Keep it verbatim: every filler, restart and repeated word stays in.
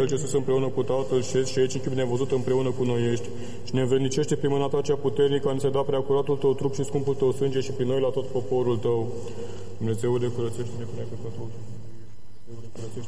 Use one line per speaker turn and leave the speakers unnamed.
Cel ce sus împreună cu Tatăl șezi și aici în chip nevăzut împreună cu noi ești și ne învrednicește prin mâna ta cea puternică, ne se da prea curatul tău trup și scumpul tău sânge și prin noi la tot poporul tău. Dumnezeule, curățește-ne până păcătul.